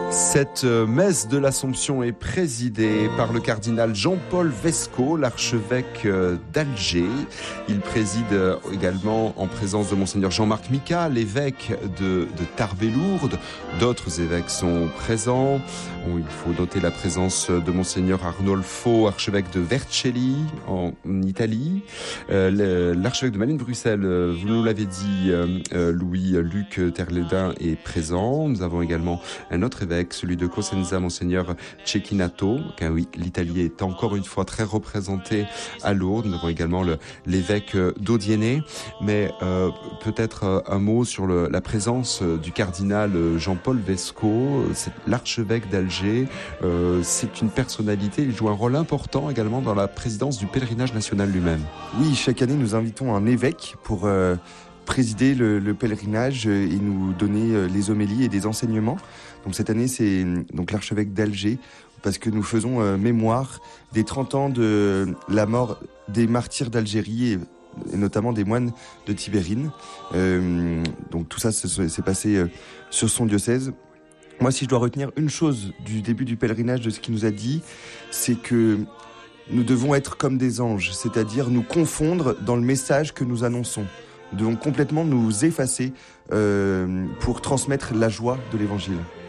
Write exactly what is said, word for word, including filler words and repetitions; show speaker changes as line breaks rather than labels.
Cette messe de l'Assomption est présidée par le cardinal Jean-Paul Vesco, l'archevêque d'Alger. Il préside également en présence de monseigneur Jean-Marc Mika, l'évêque de, de Tarbes-et-Lourdes. D'autres évêques sont présents. Bon, il faut noter la présence de monseigneur Arnolfo, archevêque de Vercelli en Italie. Euh, l'archevêque de Malines-Bruxelles, vous nous l'avez dit, euh, Louis-Luc Terledin est présent. Nous avons également un autre évêque, celui de Cosenza, monseigneur Cecchinato, car oui, l'Italie est encore une fois très représentée à Lourdes. Nous avons également le, l'évêque d'Odienné, mais euh, peut-être un mot sur le, la présence du cardinal Jean-Paul Vesco, c'est l'archevêque d'Alger. Euh, c'est une personnalité, il joue un rôle important également dans la présidence du pèlerinage national lui-même.
Oui, chaque année nous invitons un évêque pour euh, présider le, le pèlerinage et nous donner les homélies et des enseignements. Donc cette année, c'est donc l'archevêque d'Alger, parce que nous faisons euh, mémoire des trente ans de la mort des martyrs d'Algérie, et, et notamment des moines de Tibérine. Euh, donc tout ça s'est passé euh, sur son diocèse. Moi, si je dois retenir une chose du début du pèlerinage, de ce qu'il nous a dit, c'est que nous devons être comme des anges, c'est-à-dire nous confondre dans le message que nous annonçons. Nous devons complètement nous effacer euh, pour transmettre la joie de l'Évangile.